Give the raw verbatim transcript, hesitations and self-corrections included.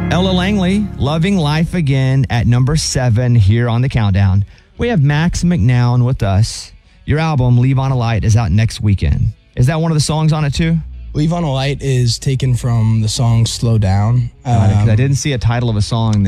Ella Langley, Loving Life Again at number seven here on the countdown. We have Max McNown with us. Your album, Leave on a Light, is out next weekend. Is that one of the songs on it too? Leave on a Light is taken from the song Slow Down. Um, I didn't see a title of a song there.